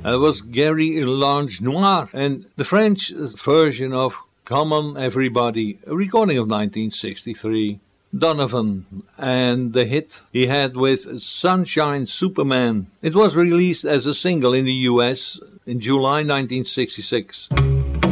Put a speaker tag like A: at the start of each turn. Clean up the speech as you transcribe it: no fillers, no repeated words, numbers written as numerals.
A: That was Gary Langenois and the French version of Come On Everybody, a recording of 1963. Donovan and the hit he had with Sunshine Superman. It was released as a single in the US in July 1966.